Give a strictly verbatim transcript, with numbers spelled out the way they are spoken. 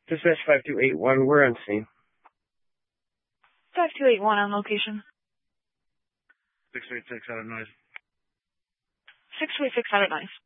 Dispatch five two eight one, we're on scene. five two eight one on location. six eight six out of noise. six two eight six out of noise.